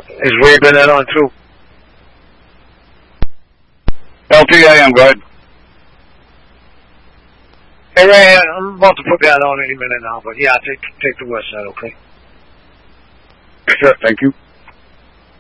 Is Ray Bennett on too? LTAM, go ahead. Hey Ray, I'm about to put that on any minute now, but yeah, take the west side, okay? Sure, thank you.